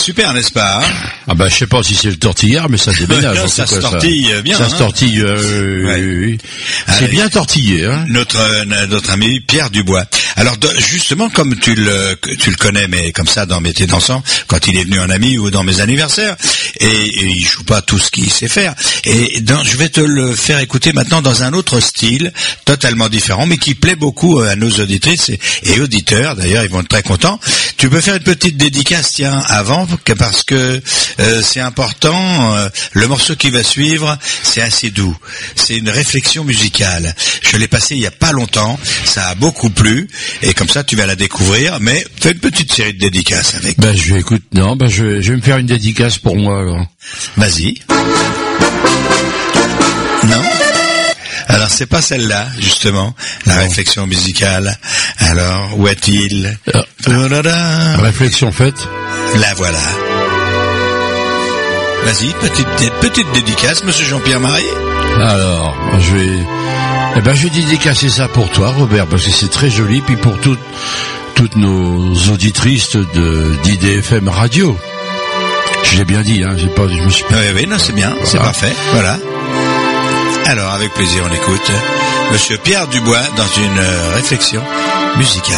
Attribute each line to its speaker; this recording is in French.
Speaker 1: super, n'est-ce pas?
Speaker 2: Ah bah je sais pas si c'est le tortillard, mais ça déménage.
Speaker 1: Non, ça se tortille bien.
Speaker 2: Ça se tortille. Oui. C'est bien tortillé. Hein.
Speaker 1: Notre ami Pierre Dubois. Alors justement, comme tu le connais, mais comme ça dans Métier dansant, quand il est venu en ami ou dans mes anniversaires, et il joue pas tout ce qu'il sait faire. Et je vais te le faire écouter maintenant dans un autre style, totalement différent, mais qui plaît beaucoup à nos auditrices et auditeurs. D'ailleurs, ils vont être très contents. Tu peux faire une petite dédicace, tiens, avant, parce que c'est important. Le morceau qui va suivre, c'est assez doux. C'est une réflexion musicale. Je l'ai passé il y a pas longtemps. Ça a beaucoup plu. Et comme ça, tu vas la découvrir. Mais fais une petite série de dédicaces avec.
Speaker 2: Je vais me faire une dédicace pour moi, alors.
Speaker 1: Vas-y. Non? Alors, c'est pas celle-là, justement, la réflexion musicale. Alors, où est-il?
Speaker 2: Réflexion faite.
Speaker 1: La voilà. Vas-y, petite dédicace, monsieur Jean-Pierre Marie.
Speaker 2: Alors, je vais dédicacer ça pour toi, Robert, parce que c'est très joli, puis pour toutes nos auditrices d'IDFM Radio. Je l'ai bien dit, hein, je me suis pas...
Speaker 1: Oui, non, c'est bien, c'est parfait, voilà. Alors, avec plaisir, on écoute monsieur Pierre Dubois dans une réflexion musicale.